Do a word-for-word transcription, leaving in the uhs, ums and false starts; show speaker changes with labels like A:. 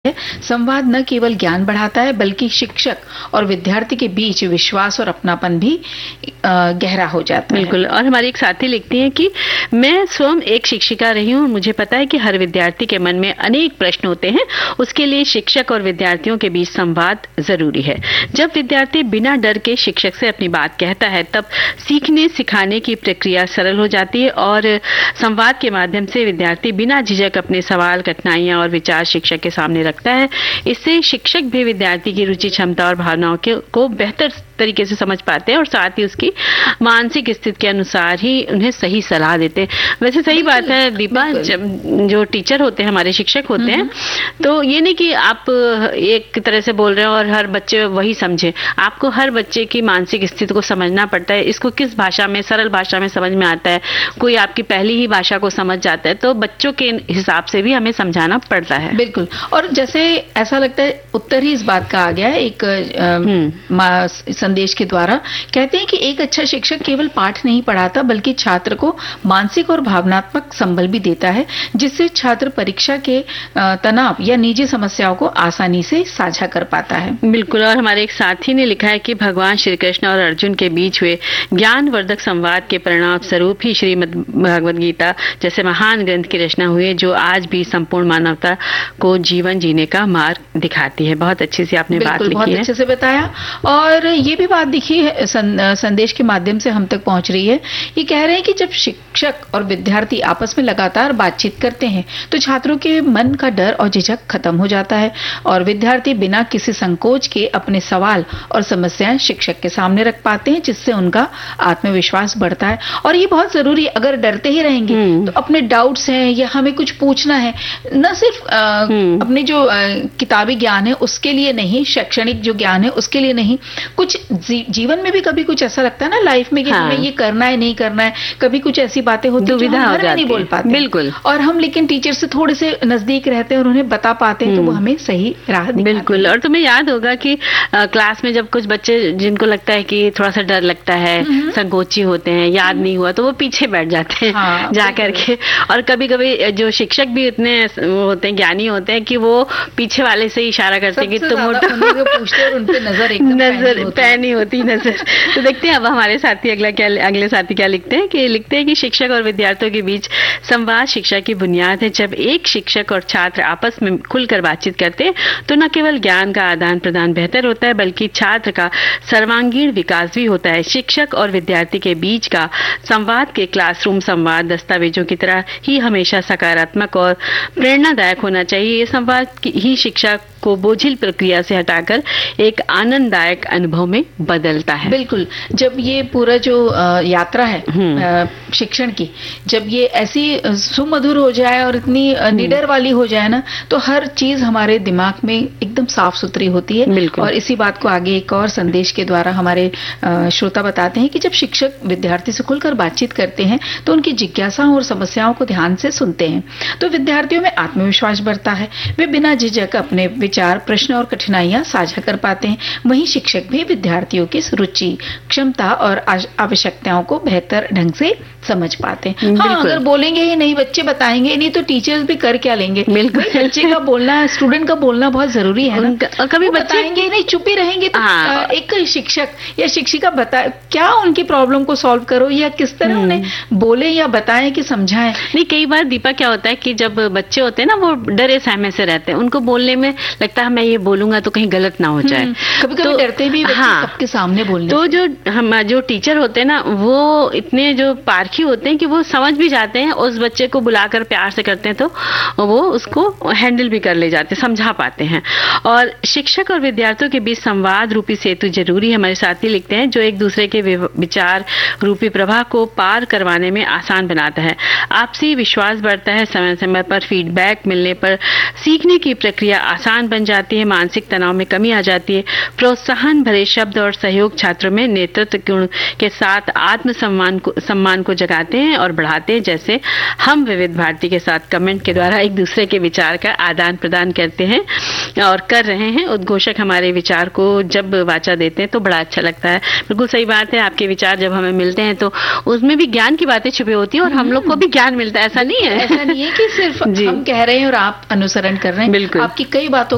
A: है, संवाद न केवल ज्ञान बढ़ाता है बल्कि शिक्षक और विद्यार्थी के बीच विश्वास और अपनापन भी गहरा हो जाता है।
B: बिल्कुल। और हमारी एक साथी लिखती हैं कि मैं स्वयं एक शिक्षिका रही हूँ, मुझे पता है कि हर विद्यार्थी के मन में अनेक प्रश्न होते हैं, उसके लिए शिक्षक और विद्यार्थियों के बीच संवाद जरूरी है। जब विद्यार्थी बिना डर के शिक्षक से अपनी बात कहता है तब सीखने सिखाने की प्रक्रिया सरल हो जाती है और संवाद के माध्यम से विद्यार्थी बिना झिझक अपने सवाल, कठिनाइयां और विचार शिक्षक के सामने रखता है। इससे शिक्षक भी विद्यार्थी की रुचि, क्षमता और भावनाओं को बेहतर तरीके से समझ पाते हैं और साथ ही उसकी मानसिक स्थिति के अनुसार ही उन्हें सही सलाह देते हैं। वैसे सही बात है दीपा, जब जो टीचर होते हैं, हमारे शिक्षक होते हैं, तो ये नहीं कि आप एक तरह से बोल रहे हो और हर बच्चे वही समझे। आपको हर बच्चे की मानसिक स्थिति को समझना पड़ता है, इसको किस भाषा में, सरल भाषा में समझ में आता है, कोई आपकी पहली ही भाषा को समझ जाता है, तो बच्चों के हिसाब से भी हमें समझाना पड़ता है।
A: बिल्कुल। और जैसे ऐसा लगता है उत्तर ही इस बात का आ गया है एक संदेश के द्वारा, कहते हैं कि एक अच्छा शिक्षक केवल पाठ नहीं पढ़ाता बल्कि छात्र को मानसिक और भावनात्मक संबल भी देता है, जिससे छात्र परीक्षा के तनाव या निजी समस्याओं को आसानी से साझा कर पाता है।
B: बिल्कुल। और हमारे एक साथी ने लिखा है कि भगवान श्री कृष्ण और अर्जुन के बीच हुए ज्ञानवर्धक संवाद के परिणाम स्वरूप ही श्रीमद् भगवद गीता जैसे महान ग्रंथ की रचना हुई है, जो आज भी संपूर्ण मानवता को जीवन जीने का मार्ग दिखाती है। बहुत अच्छी सी आपने बात लिखी है,
A: बहुत अच्छे से बताया। और ये भी बात दिखी है संदेश के माध्यम से हम तक पहुंच रही है, ये कह रहे हैं कि जब शिक्षक और विद्यार्थी आपस में लगातार बातचीत करते हैं तो छात्रों के मन का डर और झिझक खत्म हो जाता है और विद्यार्थी बिना किसी संकोच के अपने सवाल और समस्याएं शिक्षक के सामने रख पाते हैं, जिससे उनका आत्मविश्वास बढ़ता है। और ये बहुत जरूरी है, अगर डरते ही रहेंगे तो अपने डाउट्स हैं या हमें कुछ पूछना है, न सिर्फ आ, अपने जो आ, किताबी ज्ञान है उसके लिए नहीं, शैक्षणिक जो ज्ञान है उसके लिए नहीं, कुछ जी, जीवन में भी कभी कुछ ऐसा लगता है ना लाइफ में कि हाँ। हमें ये करना है नहीं करना है, कभी कुछ ऐसी बातें होती है हम नहीं बोल पाते।
B: बिल्कुल।
A: और हम लेकिन टीचर से थोड़े से नजदीक रहते हैं और उन्हें बता पाते हैं तो वो हमें सही राह दिखाते हैं।
B: बिल्कुल। और तुम्हें याद होगा कि आ, क्लास में जब कुछ बच्चे जिनको लगता है कि थोड़ा सा डर लगता है, संकोची होते हैं, याद नहीं हुआ, तो वो पीछे बैठ जाते हैं हाँ, जा करके। और कभी कभी जो शिक्षक भी इतने होते हैं, ज्ञानी होते हैं कि वो पीछे वाले से इशारा करते हैं कि तुम
A: पूछते और उन पे नजर
B: नजर पैनी होती नजर। तो देखते हैं अब हमारे साथी अगला क्या अगले साथी क्या लिखते हैं कि लिखते हैं कि शिक्षक और विद्यार्थियों के बीच संवाद शिक्षा की बुनियाद है। जब एक शिक्षक और छात्र आपस में खुलकर बातचीत करते हैं तो न केवल ज्ञान का आदान प्रदान बेहतर होता है बल्कि छात्र का सर्वांगीण विकास भी होता है। शिक्षक और विद्यार्थी के बीच का संवाद के क्लासरूम संवाद दस्तावेजों की तरह ही हमेशा सकारात्मक और प्रेरणादायक होना चाहिए। ये संवाद ही शिक्षा को बोझिल प्रक्रिया से हटाकर एक आनंददायक अनुभव में बदलता है।
A: बिल्कुल। जब ये पूरा जो यात्रा है शिक्षण की, जब ये ऐसी सुमधुर हो जाए और इतनी निडर वाली हो जाए ना, तो हर चीज हमारे दिमाग में एकदम साफ सुथरी होती है। और इसी बात को आगे एक और संदेश के द्वारा हमारे श्रोता बताते हैं कि जब शिक्षक विद्यार्थी से खुलकर बातचीत करते हैं तो उनकी जिज्ञासाओं और समस्याओं को ध्यान से सुनते हैं तो विद्यार्थियों में आत्मविश्वास बढ़ता है, वे बिना झिझक अपने विचार, प्रश्न और कठिनाइयां साझा कर पाते हैं। वहीं शिक्षक भी विद्यार्थियों की रुचि, क्षमता और आवश्यकताओं को बेहतर ढंग से समझ पाते हैं। हाँ, अगर बोलेंगे ही नहीं, बच्चे बताएंगे नहीं तो टीचर्स भी कर क्या लेंगे।
B: बिल्कुल।
A: बच्चे का बोलना, स्टूडेंट का बोलना बहुत जरूरी है ना।
B: और कभी
A: बताएंगे ही नहीं, चुप ही रहेंगे तो हाँ। एक शिक्षक या शिक्षिका बता क्या उनकी प्रॉब्लम को सॉल्व करो या किस तरह उन्हें बोले या बताएं कि समझाएं।
B: नहीं, कई बार दीपा क्या होता है कि जब बच्चे होते हैं ना वो डरे सहमे से रहते हैं, उनको बोलने में लगता है मैं ये बोलूंगा तो कहीं गलत ना हो जाए,
A: कभी कभी डरते भी हाँ, सबके सामने बोलने।
B: तो जो हम जो टीचर होते हैं ना वो इतने जो पारखी होते हैं कि वो समझ भी जाते हैं, उस बच्चे को बुलाकर प्यार से करते हैं तो वो उसको हैंडल भी कर ले जाते हैं, समझा पाते हैं। और शिक्षक और विद्यार्थियों के बीच संवाद रूपी सेतु जरूरी है। हमारे साथी लिखते हैं जो एक दूसरे के विचार रूपी प्रवाह को पार करवाने में आसान बनाता है। आपसी विश्वास बढ़ता है, समय समय पर फीडबैक मिलने पर सीखने की प्रक्रिया आसान बन जाती है, मानसिक तनाव में कमी आ जाती है। प्रोत्साहन भरे शब्द और सहयोग छात्रों में नेतृत्व गुण के साथ आत्म सम्मान को सम्मान को जगाते हैं और बढ़ाते हैं। जैसे हम विविध भारती के साथ कमेंट के द्वारा एक दूसरे के विचार का आदान प्रदान करते हैं और कर रहे हैं। उद्घोषक हमारे विचार को जब वाचा देते हैं तो बड़ा अच्छा लगता है। बिल्कुल सही बात है, आपके विचार जब हमें मिलते हैं तो उसमें भी ज्ञान की बातें छुपी होती है और हम लोग को भी ज्ञान मिलता है। ऐसा नहीं है
A: ऐसा नहीं है कि सिर्फ हम कह रहे हैं और आप अनुसरण कर रहे हैं।
B: बिल्कुल।
A: आपकी कई बातों